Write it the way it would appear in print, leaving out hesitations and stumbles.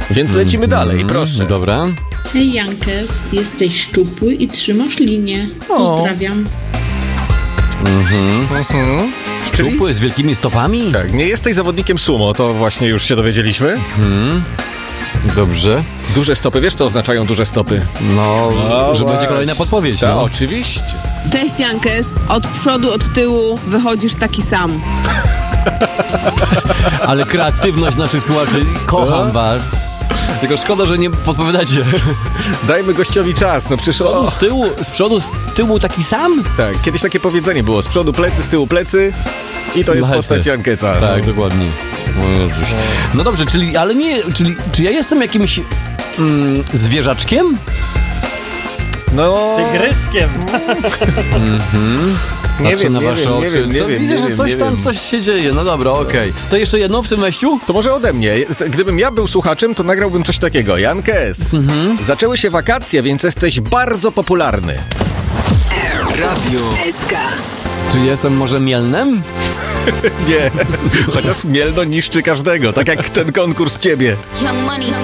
Więc lecimy dalej, proszę. Dobra. Hej Jankes, jesteś szczupły i trzymasz linię. Pozdrawiam. Szczupły z wielkimi stopami? Tak, nie jesteś zawodnikiem sumo, to właśnie już się dowiedzieliśmy. Dobrze. Duże stopy, wiesz co oznaczają duże stopy? No, że właśnie. będzie kolejna podpowiedź, Tak, no. oczywiście. Cześć Jankes, od przodu, od tyłu wychodzisz taki sam. Ale kreatywność naszych słuchaczy, kocham was. Tylko szkoda, że nie podpowiadacie. Dajmy gościowi czas, no przecież Z przodu, z tyłu taki sam? Tak, kiedyś takie powiedzenie było, z przodu plecy, z tyłu plecy i to jest Lecę. postać Jankesa. Tak, dokładnie. O Jezus. No dobrze, czy ja jestem jakimś zwierzaczkiem? No, Tygryskiem. Patrzę na wasze oczy. Widzę, że coś wiem. coś się dzieje. No dobra, okej. To jeszcze jedno w tym wejściu? To może ode mnie. Gdybym ja był słuchaczem, to nagrałbym coś takiego. Jankes, zaczęły się wakacje, więc jesteś bardzo popularny. Radio SK. Czy jestem może mielnem? Nie, chociaż Mielno niszczy każdego, tak jak ten konkurs ciebie. Young Money.